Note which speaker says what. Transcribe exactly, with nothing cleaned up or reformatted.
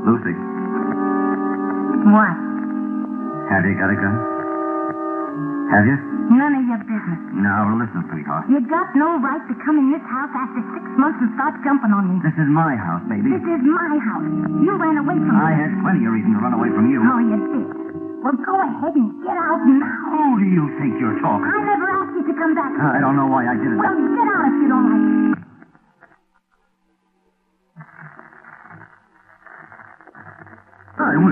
Speaker 1: Lucy,
Speaker 2: What?
Speaker 1: have you got a gun? Have you?
Speaker 2: None of your business.
Speaker 1: Now, listen, sweetheart.
Speaker 2: You got no right to come in this house after six months and start jumping on me.
Speaker 1: This is my house, baby.
Speaker 2: This is my house. You ran away from me.
Speaker 1: I had plenty of reason to run away from you.
Speaker 2: Oh, you did. Well, go ahead and get out now.
Speaker 1: Who do you think you're talking
Speaker 2: I
Speaker 1: to?
Speaker 2: never asked you to come back.
Speaker 1: I don't know why I did it.
Speaker 2: Well, get out if you don't like it.
Speaker 1: I will.